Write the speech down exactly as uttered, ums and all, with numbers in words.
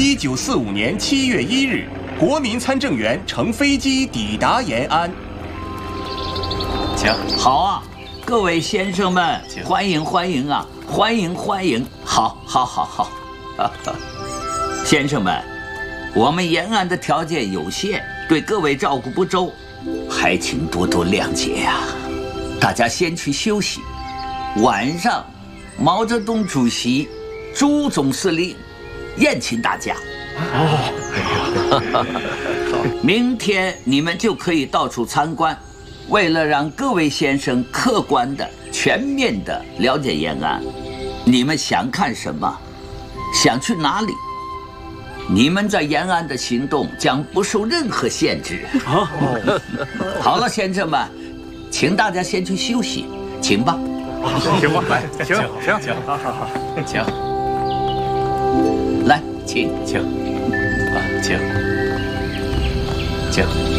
一九四五年七月一日，国民参政员乘飞机抵达延安。 请好啊，各位先生们，欢迎欢迎啊，欢迎欢迎！好，好，好，好。先生们，我们延安的条件有限，对各位照顾不周，还请多多谅解呀、啊。大家先去休息，晚上，毛泽东主席、朱总司令宴请大家。哦，明天你们就可以到处参观。为了让各位先生客观的、全面的了解延安，你们想看什么，想去哪里，你们在延安的行动将不受任何限制。好了，先生们，请大家先去休息，请吧。 请吧，来，请请请，好好好，请， 来，请请，啊，请请。